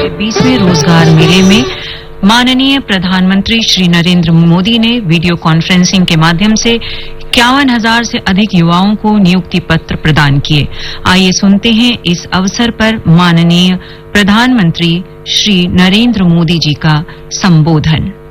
के 20वें रोजगार मेले में माननीय प्रधानमंत्री श्री नरेंद्र मोदी ने वीडियो कॉन्फ्रेंसिंग के माध्यम से 51,000 से अधिक युवाओं को नियुक्ति पत्र प्रदान किए। आइए सुनते हैं इस अवसर पर माननीय प्रधानमंत्री श्री नरेंद्र मोदी जी का संबोधन।